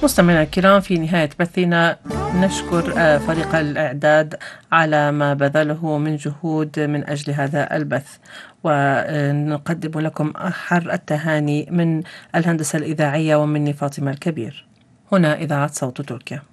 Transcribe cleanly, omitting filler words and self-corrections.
مستمعينا الكرام، في نهاية بثنا نشكر فريق الإعداد على ما بذله من جهود من أجل هذا البث، ونقدم لكم أحر التهاني من الهندسة الإذاعية ومني فاطمة الكبير. هنا إذاعة صوت تركيا.